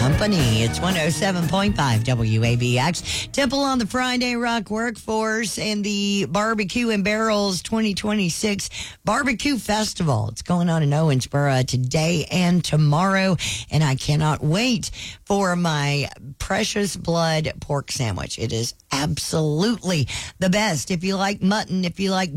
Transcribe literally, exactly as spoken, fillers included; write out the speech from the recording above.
Company. It's one oh seven point five W A B X. Temple on the Friday Rock Workforce and the Barbecue and Barrels twenty twenty-six Barbecue Festival. It's going on in Owensboro today and tomorrow, and I cannot wait for my Precious Blood pork sandwich. It is absolutely the best. If you like mutton, if you like